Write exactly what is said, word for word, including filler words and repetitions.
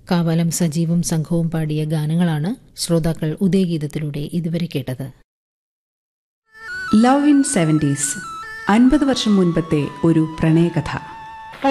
കാവാലം സജീവും സംഘവും പാടിയ ഗാനങ്ങളാണ് ശ്രോതാക്കൾ ഉദയഗീതത്തിലൂടെ ഇതുവരെ കേട്ടത്. ലവ് ഇൻ സെവൻറ്റീസ്, അൻപത് വർഷം മുൻപത്തെ ഒരു പ്രണയകഥ.